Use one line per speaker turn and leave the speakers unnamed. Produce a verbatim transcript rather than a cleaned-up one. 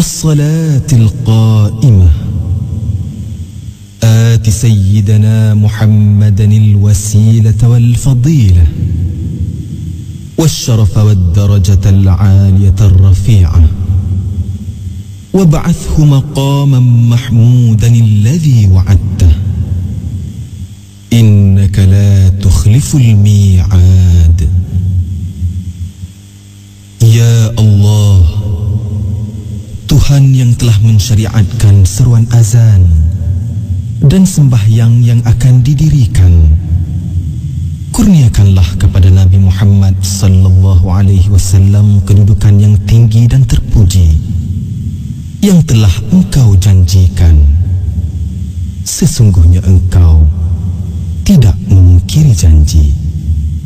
والصلاة القائمة آت سيدنا محمدا الوسيلة والفضيلة والشرف والدرجة العالية الرفيعة وابعثه مقاما محمودا الذي وعدته إنك لا تخلف الميعاد. Ya Allah, Tuhan yang telah mensyariatkan seruan azan dan sembahyang yang akan didirikan, kurniakanlah kepada Nabi Muhammad sallallahu alaihi wasallam kedudukan yang tinggi dan terpuji yang telah Engkau janjikan. Sesungguhnya Engkau tidak memungkiri janji.